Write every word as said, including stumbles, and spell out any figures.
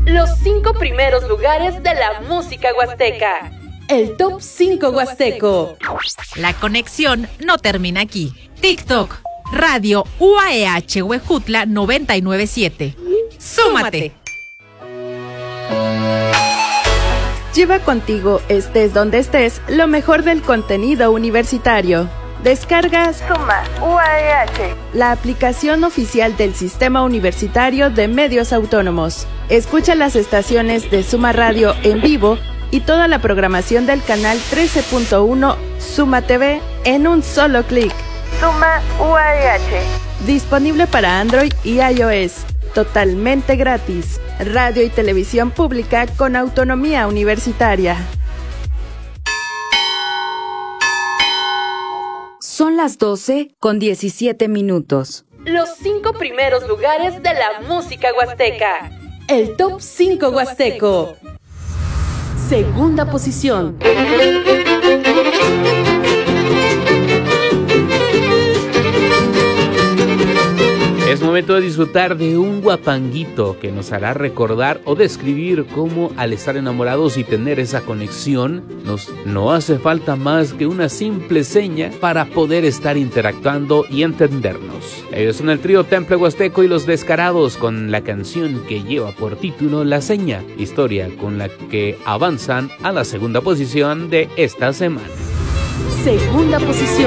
Los cinco primeros lugares de la música huasteca. El Top cinco Huasteco. La conexión no termina aquí. TikTok, Radio U A E H Huejutla noventa y nueve punto siete. ¡Súmate! Lleva contigo, estés donde estés, lo mejor del contenido universitario. Descargas Suma U A E H, la aplicación oficial del Sistema Universitario de Medios Autónomos. Escucha las estaciones de Suma Radio en vivo y toda la programación del canal trece punto uno Suma T V en un solo clic. Suma U A E H. Disponible para Android y iOS. Totalmente gratis. Radio y televisión pública con autonomía universitaria. Son las doce con diecisiete minutos. Los cinco primeros lugares de la música huasteca. El Top cinco Huasteco. Segunda posición. Es momento de disfrutar de un guapanguito que nos hará recordar o describir cómo al estar enamorados y tener esa conexión, nos, no hace falta más que una simple seña para poder estar interactuando y entendernos. Ellos son el trío Temple Huasteco y Los Descarados con la canción que lleva por título La Seña, historia con la que avanzan a la segunda posición de esta semana. Segunda posición.